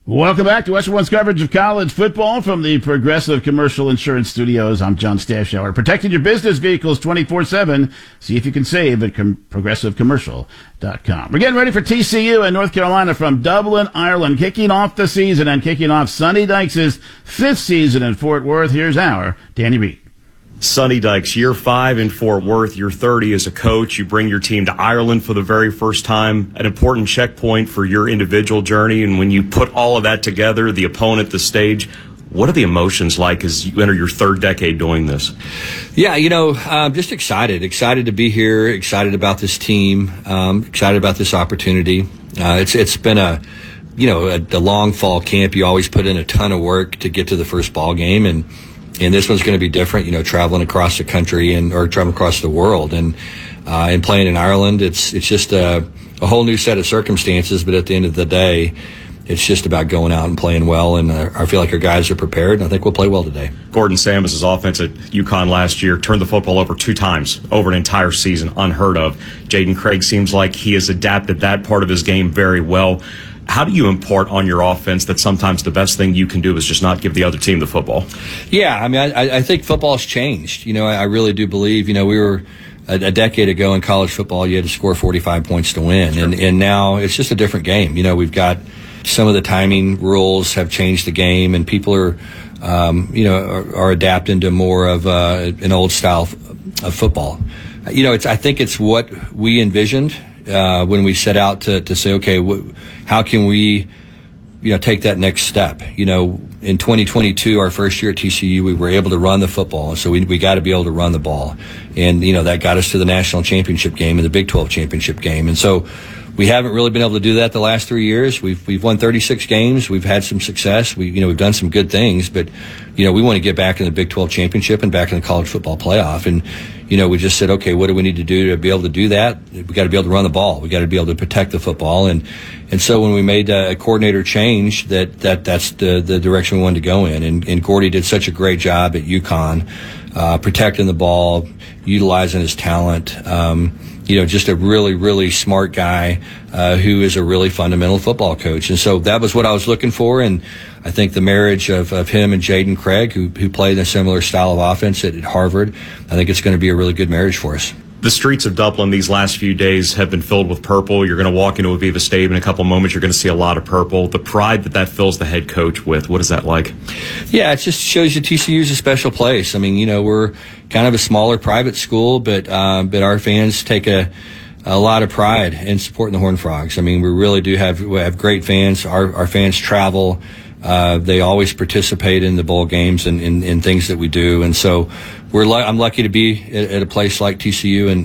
Welcome back to Western One's coverage of college football from the Progressive Commercial Insurance Studios. I'm John Stashauer, protecting your business vehicles 24/7. See if you can save at progressivecommercial.com. We're getting ready for TCU in North Carolina from Dublin, Ireland, kicking off the season and kicking off Sonny Dykes' fifth season in Fort Worth. Here's our Danny Reed. Sonny Dykes, year 5 in Fort Worth, year 30 as a coach. You bring your team to Ireland for the very first time, an important checkpoint for your individual journey. And when you put all of that together, the opponent, the stage, what are the emotions like as you enter your third decade doing this? Yeah, just excited to be here, excited about this team, excited about this opportunity. It's been a long fall camp. You always put in a ton of work to get to the first ball game, and this one's going to be different, traveling across the country or traveling across the world and playing in Ireland. It's just a whole new set of circumstances. But at the end of the day, it's just about going out and playing well. And I feel like our guys are prepared, and I think we'll play well today. Gordon Samus's offense at UConn last year turned the football over 2 times over an entire season, unheard of. Jaden Craig seems like he has adapted that part of his game very well. How do you impart on your offense that sometimes the best thing you can do is just not give the other team the football? Yeah, I think football's changed. I really do believe, we were a decade ago in college football, you had to score 45 points to win. Sure. And now it's just a different game. We've got some of the timing rules have changed the game, and people are adapting to more of an old style of football. I think it's what we envisioned when we set out to say, okay, how can we, take that next step? In 2022, our first year at TCU, we were able to run the football, and so we got to be able to run the ball, and that got us to the national championship game and the Big 12 championship game, and so we haven't really been able to do that the last 3 years. We've won 36 games. We've had some success. We've done some good things, but we want to get back in the Big 12 championship and back in the college football playoff. And we just said, okay, what do we need to do to be able to do that? We got to be able to run the ball. We got to be able to protect the football. And so when we made a coordinator change, that's the direction we wanted to go in. And Gordy did such a great job at UConn, protecting the ball, utilizing his talent. Just a really, really smart guy who is a really fundamental football coach. And so that was what I was looking for. And I think the marriage of him and Jaden Craig, who played in a similar style of offense at Harvard, I think it's going to be a really good marriage for us. The streets of Dublin these last few days have been filled with purple. You're going to walk into Aviva Stadium in a couple of moments. You're going to see a lot of purple. The pride that fills the head coach with, what is that like? Yeah, it just shows you TCU's a special place. We're kind of a smaller private school, but our fans take a lot of pride in supporting the Horned Frogs. We really do have great fans. Our fans travel. They always participate in the bowl games and in things that we do. And so I'm lucky to be at a place like TCU and